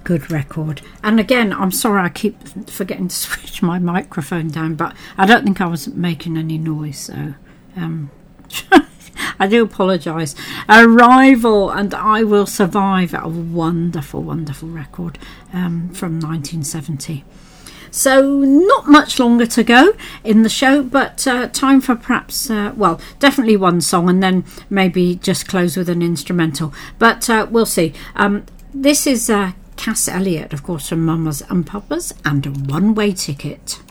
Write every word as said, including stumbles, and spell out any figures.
good record. And again, I'm sorry I keep forgetting to switch my microphone down, but I don't think I was making any noise, so um, I do apologise. Arrival and I Will Survive, a wonderful, wonderful record um, from nineteen seventy. So not much longer to go in the show, but uh, time for perhaps, uh, well, definitely one song and then maybe just close with an instrumental. But uh, we'll see. Um, this is uh, Cass Elliot, of course, from Mamas and Papas, and A One-Way Ticket.